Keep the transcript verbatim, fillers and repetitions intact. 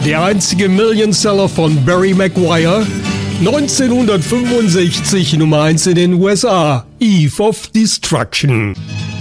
Der einzige Millionseller von Barry Maguire, neunzehnhundertfünfundsechzig Nummer eins in den U S A, Eve of Destruction.